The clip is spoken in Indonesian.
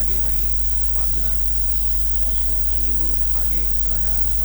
pagi, Pak Arjuna. Halo, selamat pagi Bu. Pagi, silakan.